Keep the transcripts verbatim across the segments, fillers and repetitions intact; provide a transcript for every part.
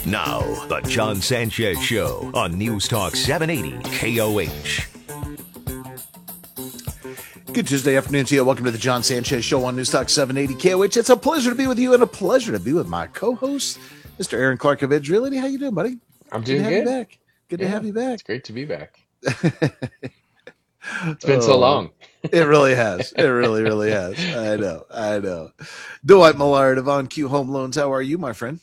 Now, the John Sanchez Show on News Talk seven eighty K O H. Good Tuesday afternoon to you. Welcome to the John Sanchez Show on News Talk seven eighty K O H. It's a pleasure to be with you and a pleasure to be with my co-host, Mister Aaron Clark of Edge Realty. How you doing, buddy? I'm doing good. To have good. you back. Good yeah, to have you back. It's great to be back. It's been oh, so long. It really has. It really, really has. I know. I know. Dwight Millard of On Q Home Loans. How are you, my friend?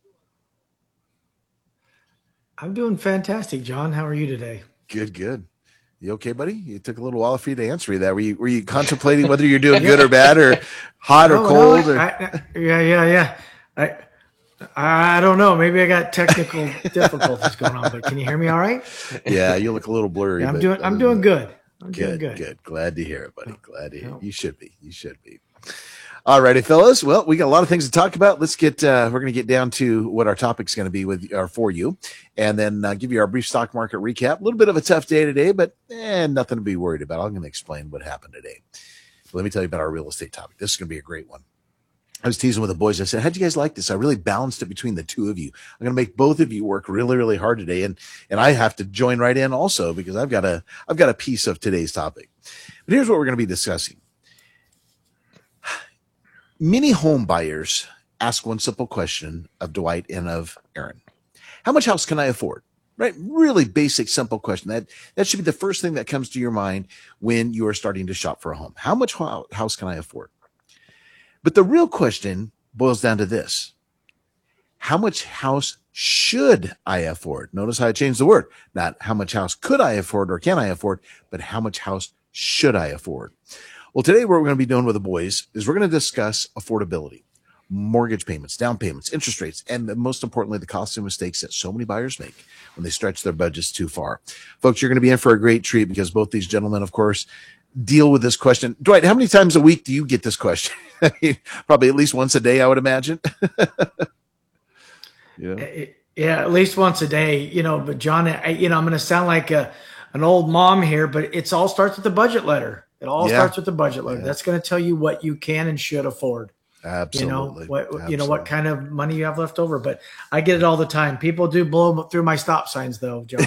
I'm doing fantastic, John. How are you today? Good, good. You okay, buddy? It took a little while for you to answer me that. Were you were you contemplating whether you're doing good or bad, or hot no, or cold? No, I, or... I, yeah, yeah, yeah. I I don't know. Maybe I got technical difficulties going on, but can you hear me all right? Yeah, you look a little blurry. Yeah, I'm but, doing. I'm doing good. I'm good, doing good. Good. Glad to hear it, buddy. Glad to hear it. You should be. You should be. All righty, fellas. Well, we got a lot of things to talk about. Let's get, uh, we're going to get down to what our topic's going to be with or for you, and then uh, give you our brief stock market recap. A little bit of a tough day today, but eh, nothing to be worried about. I'm going to explain what happened today. But let me tell you about our real estate topic. This is going to be a great one. I was teasing with the boys. I said, how'd you guys like this? I really balanced it between the two of you. I'm going to make both of you work really, really hard today. And, and I have to join right in also because I've got a, I've got a piece of today's topic. But here's what we're going to be discussing. Many home buyers ask one simple question of Dwight and of Aaron. How much house can I afford? Right? Really basic, simple question. That, that should be the first thing that comes to your mind when you are starting to shop for a home. How much house can I afford? But the real question boils down to this. How much house should I afford? Notice how I changed the word. Not how much house could I afford or can I afford, but how much house should I afford? Well, today what we're going to be doing with the boys is we're going to discuss affordability, mortgage payments, down payments, interest rates, and most importantly, the costly mistakes that so many buyers make when they stretch their budgets too far. Folks, you're going to be in for a great treat because both these gentlemen, of course, deal with this question. Dwight, how many times a week do you get this question? Probably at least once a day, I would imagine. Yeah. Yeah, at least once a day, you know, but John, I, you know, I'm going to sound like a, an old mom here, but it's all starts with the budget letter. It all yeah. starts with the budget letter. Yeah. That's going to tell you what you can and should afford. Absolutely. You know, what, Absolutely. you know, what kind of money you have left over, but I get it all the time. People do blow through my stop signs though, John.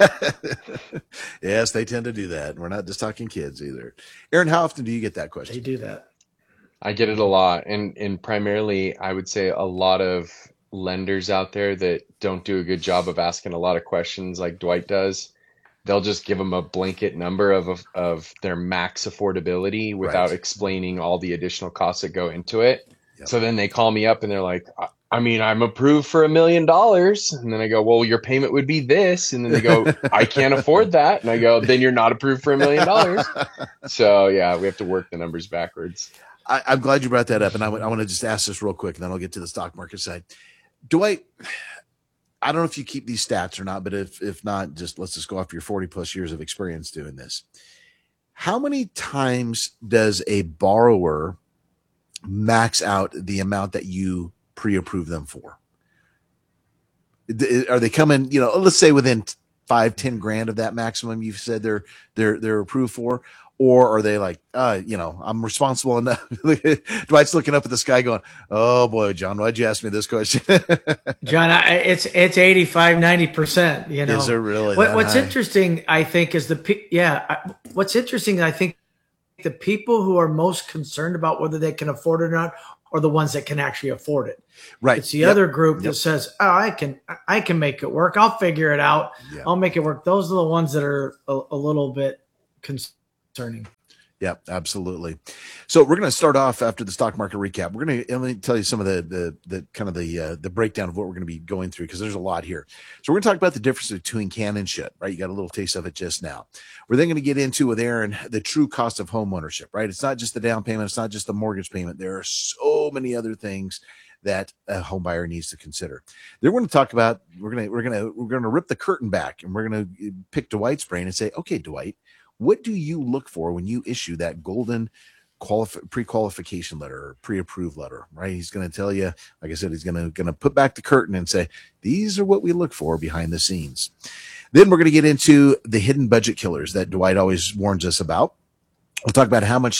Yes, they tend to do that. We're not just talking kids either. Aaron, how often do you get that question? They do that. I get it a lot. And, and primarily I would say a lot of lenders out there that don't do a good job of asking a lot of questions like Dwight does. They'll just give them a blanket number of, of, of their max affordability without right. explaining all the additional costs that go into it. Yep. So then they call me up and they're like, I, I mean, I'm approved for a million dollars. And then I go, well, your payment would be this. And then they go, I can't afford that. And I go, then you're not approved for a million dollars. So yeah, we have to work the numbers backwards. I, I'm glad you brought that up. And I, w- I want to just ask this real quick and then I'll get to the stock market side. Dwight, I don't know if you keep these stats or not, but if if not, just let's just go off your forty plus years of experience doing this. How many times does a borrower max out the amount that you pre-approve them for? Are they coming, you know, let's say within five, ten grand of that maximum you've said they're they're they're approved for? Or are they like, uh, you know, I'm responsible enough? Dwight's looking up at the sky going, oh boy, John, why'd you ask me this question? John, I, it's it's eighty-five, ninety percent, you know. Is it really? What, what's high? interesting, I think, is the, yeah, I, what's interesting, I think the people who are most concerned about whether they can afford it or not are the ones that can actually afford it. Right. It's the yep. other group yep. that says, oh, I can, I can make it work. I'll figure it out. Yep. I'll make it work. Those are the ones that are a, a little bit concerned. Concerning. Yeah, absolutely. So we're going to start off after the stock market recap. We're going to let me tell you some of the the, the kind of the uh, the breakdown of what we're going to be going through because there's a lot here. So we're going to talk about the difference between can and should. Right, you got a little taste of it just now. We're then going to get into with Aaron the true cost of home ownership. Right, it's not just the down payment, it's not just the mortgage payment. There are so many other things that a home buyer needs to consider. Then we're going to talk about we're going to we're going to we're going to rip the curtain back and we're going to pick Dwight's brain and say, okay, Dwight, what do you look for when you issue that golden qualif- pre-qualification letter or pre-approved letter, right? He's going to tell you, like I said, he's going to going to put back the curtain and say, these are what we look for behind the scenes. Then we're going to get into the hidden budget killers that Dwight always warns us about. We'll talk about how much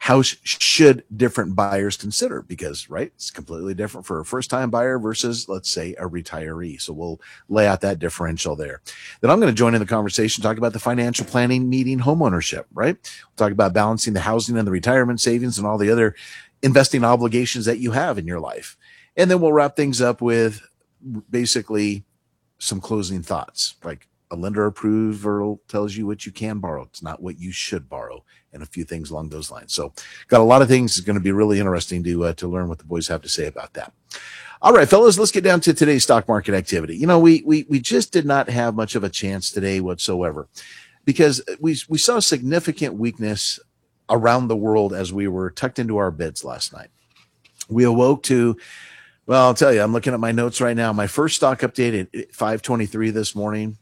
how sh- should different buyers consider? Because, right, it's completely different for a first-time buyer versus, let's say, a retiree. So we'll lay out that differential there. Then I'm going to join in the conversation, talk about the financial planning meeting homeownership, right? We'll talk about balancing the housing and the retirement savings and all the other investing obligations that you have in your life. And then we'll wrap things up with basically some closing thoughts, like a lender approval tells you what you can borrow. It's not what you should borrow, and a few things along those lines. So got a lot of things. It's going to be really interesting to uh, to learn what the boys have to say about that. All right, fellas, let's get down to today's stock market activity. You know, we we we just did not have much of a chance today whatsoever, because we we saw significant weakness around the world as we were tucked into our beds last night. We awoke to, well, I'll tell you, I'm looking at my notes right now. My first stock update at five twenty-three this morning.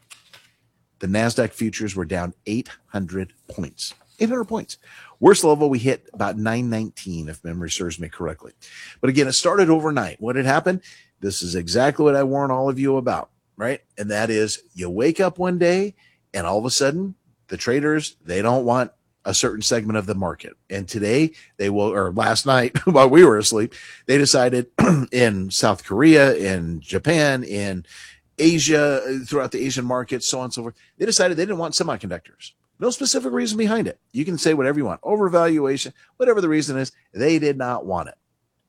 The NASDAQ futures were down eight hundred points. eight hundred points. Worst level we hit about nine nineteen, if memory serves me correctly. But again, it started overnight. What had happened? This is exactly what I warn all of you about, right? And that is, you wake up one day and all of a sudden the traders, they don't want a certain segment of the market. And today they will, or last night while we were asleep, they decided in South Korea, in Japan, in Asia, throughout the Asian markets, so on and so forth, they decided they didn't want semiconductors. No specific reason behind it. You can say whatever you want, overvaluation, whatever the reason is, they did not want it.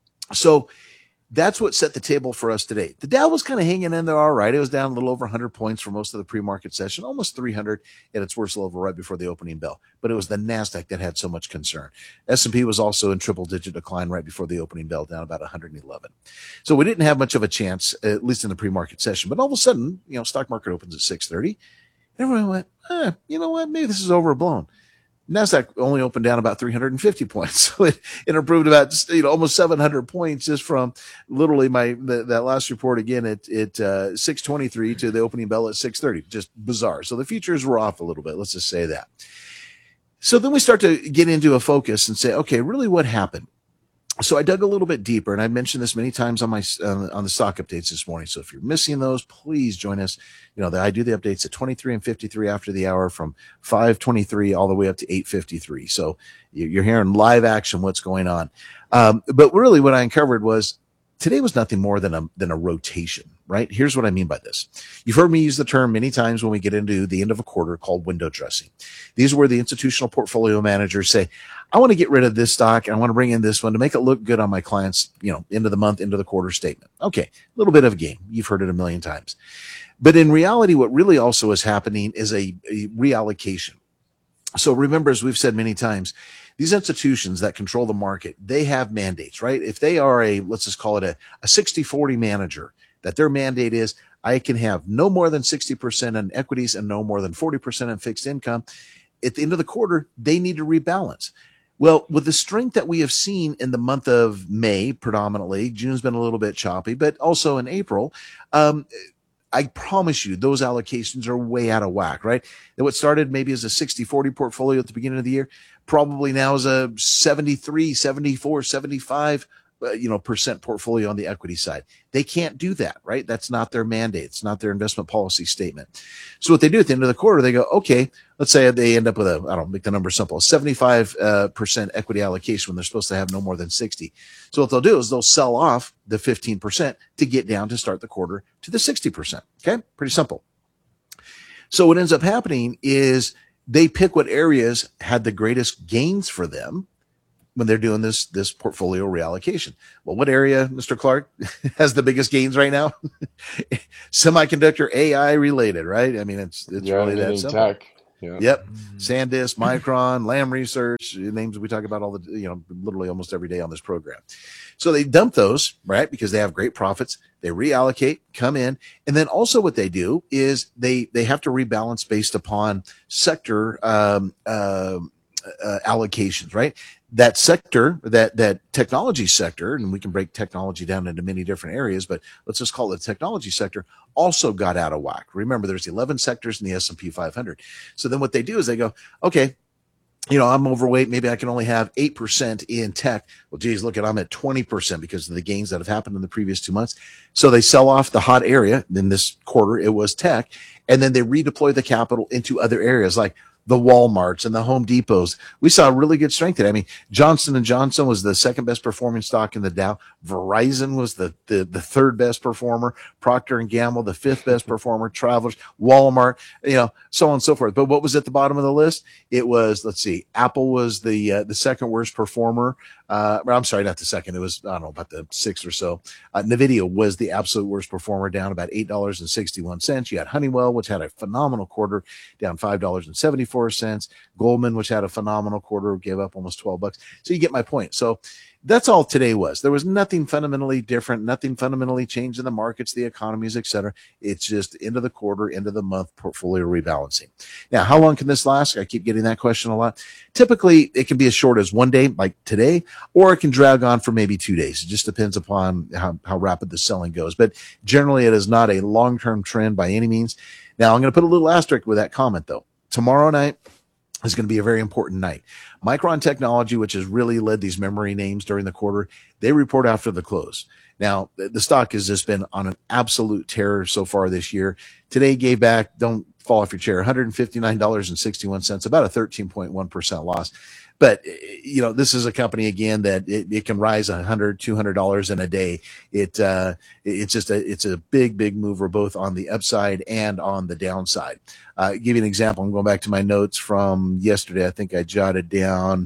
So that's what set the table for us today. The Dow was kind of hanging in there all right. It was down a little over one hundred points for most of the pre-market session, almost three hundred at its worst level right before the opening bell. But it was the NASDAQ that had so much concern. S and P was also in triple-digit decline right before the opening bell, down about one hundred eleven. So we didn't have much of a chance, at least in the pre-market session. But all of a sudden, you know, stock market opens at six thirty. Everyone went, eh, you know what? Maybe this is overblown. NASDAQ only opened down about three hundred fifty points. So it, it improved about, you know, almost seven hundred points just from literally my, the, that last report again at, at uh, six twenty-three to the opening bell at six thirty. Just bizarre. So the futures were off a little bit. Let's just say that. So then we start to get into a focus and say, okay, really what happened? So I dug a little bit deeper, and I mentioned this many times on my uh, on the stock updates this morning. So if you're missing those, please join us. You know, the, I do the updates at twenty-three and fifty-three after the hour, from five twenty-three all the way up to eight fifty-three. So you're hearing live action what's going on. Um, but really, what I uncovered was today was nothing more than a than a rotation. Right? Here's what I mean by this. You've heard me use the term many times when we get into the end of a quarter called window dressing. These are where the institutional portfolio managers say, I want to get rid of this stock and I want to bring in this one to make it look good on my clients, you know, end of the month, end of the quarter statement. Okay, a little bit of a game. You've heard it a million times. But in reality, what really also is happening is a, a reallocation. So remember, as we've said many times, these institutions that control the market, they have mandates, right? If they are a, let's just call it a, a sixty forty manager, that their mandate is, I can have no more than sixty percent in equities and no more than forty percent in fixed income. At the end of the quarter, they need to rebalance. Well, with the strength that we have seen in the month of May, predominantly, June's been a little bit choppy, but also in April, um, I promise you those allocations are way out of whack, right? And what started maybe as a sixty forty portfolio at the beginning of the year, probably now is a seventy-three, seventy-four, seventy-five Uh, you know, percent portfolio on the equity side. They can't do that, right? That's not their mandate. It's not their investment policy statement. So what they do at the end of the quarter, they go, okay, let's say they end up with a, I don't know, make the number simple, seventy-five uh, percent equity allocation when they're supposed to have no more than sixty. So what they'll do is they'll sell off the fifteen percent to get down to start the quarter to the sixty percent. Okay. Pretty simple. So what ends up happening is they pick what areas had the greatest gains for them when they're doing this, this portfolio reallocation. Well, what area, Mister Clark, has the biggest gains right now? Semiconductor A I related, right? I mean, it's, it's yeah, really that simple. Tech. Yeah. Yep. SanDisk, Micron, Lam Research, names we talk about all the, you know, literally almost every day on this program. So they dump those, right? Because they have great profits. They reallocate, come in. And then also what they do is they, they have to rebalance based upon sector, um, uh, uh, allocations, right? That sector, that, that technology sector, and we can break technology down into many different areas, but let's just call it the technology sector, also got out of whack. Remember, there's eleven sectors in the S and P five hundred. So then what they do is they go, okay, you know, I'm overweight. Maybe I can only have eight percent in tech. Well, geez, look at, I'm at twenty percent because of the gains that have happened in the previous two months. So they sell off the hot area. In this quarter, it was tech. And then they redeploy the capital into other areas like the Walmarts and the Home Depots. We saw really good strength today. I mean, Johnson and Johnson was the second best performing stock in the Dow. Verizon was the, the, the third best performer. Procter and Gamble, the fifth best performer. Travelers, Walmart, you know, so on and so forth. But what was at the bottom of the list? It was, let's see, Apple was the uh, the second worst performer. Uh, I'm sorry, not the second. It was, I don't know, about the sixth or so. Uh, NVIDIA was the absolute worst performer, down about eight dollars and sixty-one cents. You had Honeywell, which had a phenomenal quarter, down five dollars and seventy-four cents. Goldman, which had a phenomenal quarter, gave up almost twelve bucks. So you get my point. So that's all today was. There was nothing fundamentally different, nothing fundamentally changed in the markets, the economies, et cetera. It's just end of the quarter, end of the month portfolio rebalancing. Now, how long can this last? I keep getting that question a lot. Typically, it can be as short as one day, like today, or it can drag on for maybe two days. It just depends upon how, how rapid the selling goes. But generally, it is not a long-term trend by any means. Now, I'm going to put a little asterisk with that comment, though. Tomorrow night is going to be a very important night. Micron Technology, which has really led these memory names during the quarter, they report after the close. Now, the stock has just been on an absolute tear so far this year. Today gave back, don't fall off your chair, one hundred fifty-nine dollars and sixty-one cents, about a thirteen point one percent loss. But, you know, this is a company, again, that it, it can rise one hundred dollars, two hundred dollars in a day. It uh, It's just a it's a big, big mover both on the upside and on the downside. Uh, give you an example. I'm going back to my notes from yesterday. I think I jotted down.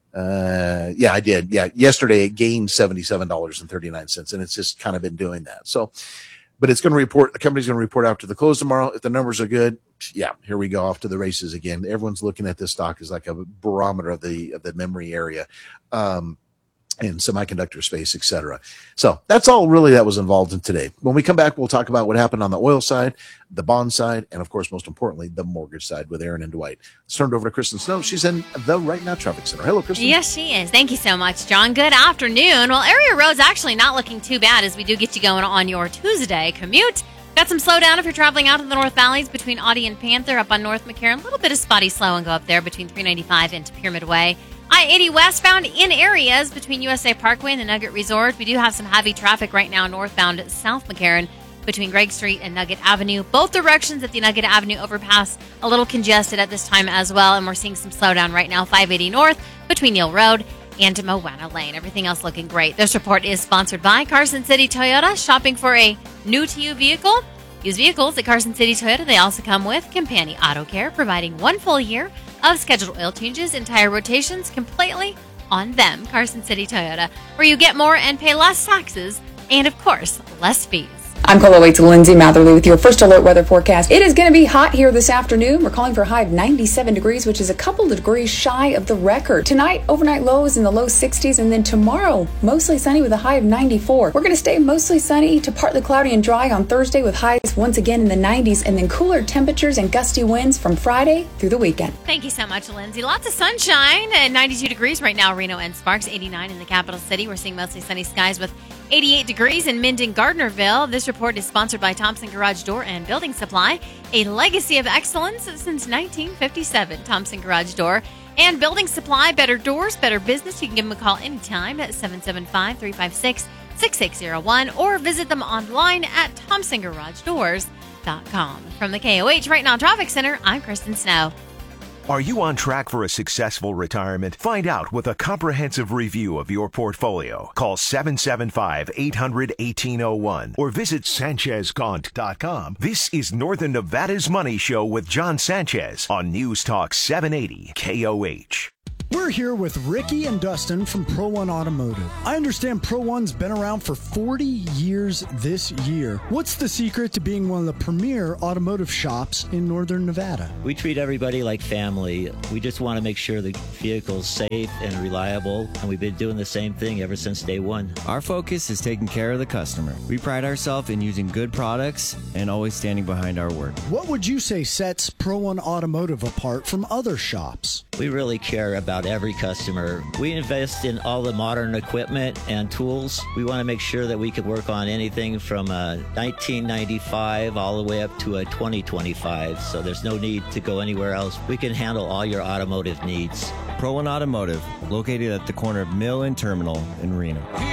Uh, yeah, I did. Yeah, yesterday it gained seventy-seven dollars and thirty-nine cents, and it's just kind of been doing that. So, but it's going to report, the company's going to report after the close tomorrow. If the numbers are good, yeah, here we go off to the races again. Everyone's looking at this stock as like a barometer of the, of the memory area, um, in semiconductor space, et cetera. So that's all really that was involved in today. When we come back, we'll talk about what happened on the oil side, the bond side, and of course, most importantly, the mortgage side with Aaron and Dwight. Let's turn it over to Kristen Snow. She's in the Right Now Traffic Center. Hello, Kristen. Yes, she is. Thank you so much, John. Good afternoon. Well, area roads actually not looking too bad as we do get you going on your Tuesday commute. Got some slowdown if you're traveling out of the North Valleys between Audie and Panther up on North McCarran. A little bit of spotty slow and go up there between three ninety-five and Pyramid Way. I eighty westbound in areas between U S A Parkway and the Nugget Resort. We do have some heavy traffic right now northbound South McCarran between Gregg Street and Nugget Avenue. Both directions at the Nugget Avenue overpass a little congested at this time as well, and we're seeing some slowdown right now five eighty north between Neal Road and Moana Lane. Everything else looking great. This report is sponsored by Carson City Toyota. Shopping for a new-to-you vehicle? Used vehicles at Carson City Toyota. They also come with Companion Auto Care, providing one full year of scheduled oil changes and tire rotations completely on them. Carson City Toyota, where you get more and pay less taxes and, of course, less fees. I'm Cola Waits Lindsay Matherly with your first alert weather forecast. It is going to be hot here this afternoon. We're calling for a high of ninety-seven degrees, which is a couple of degrees shy of the record. Tonight, overnight lows in the low sixties, and then tomorrow, mostly sunny with a high of ninety-four. We're going to stay mostly sunny to partly cloudy and dry on Thursday with highs once again in the nineties, and then cooler temperatures and gusty winds from Friday through the weekend. Thank you so much, Lindsay. Lots of sunshine at ninety-two degrees right now, Reno and Sparks, eighty-nine in the capital city. We're seeing mostly sunny skies with eighty-eight degrees in Minden, Gardnerville. This report is sponsored by Thompson Garage Door and Building Supply, a legacy of excellence since nineteen fifty-seven. Thompson Garage Door and Building Supply, better doors, better business. You can give them a call anytime at seven seven five, three five six, six six zero one or visit them online at thompson garage doors dot com. From the K O H Right Now Traffic Center, I'm Kristen Snow. Are you on track for a successful retirement? Find out with a comprehensive review of your portfolio. Call seven seven five, eight hundred, eighteen oh one or visit sanchez gaunt dot com. This is Northern Nevada's Money Show with John Sanchez on News Talk seven eighty K O H. We're here with Ricky and Dustin from Pro One Automotive. I understand Pro One's been around for forty years this year. What's the secret to being one of the premier automotive shops in Northern Nevada? We treat everybody like family. We just want to make sure the vehicle's safe and reliable, and we've been doing the same thing ever since day one. Our focus is taking care of the customer. We pride ourselves in using good products and always standing behind our word. What would you say sets Pro One Automotive apart from other shops? We really care about every customer. We invest in all the modern equipment and tools. We want to make sure that we can work on anything from a nineteen ninety-five all the way up to a twenty twenty-five, so there's no need to go anywhere else. We can handle all your automotive needs. Pro One Automotive, located at the corner of Mill and Terminal in Reno.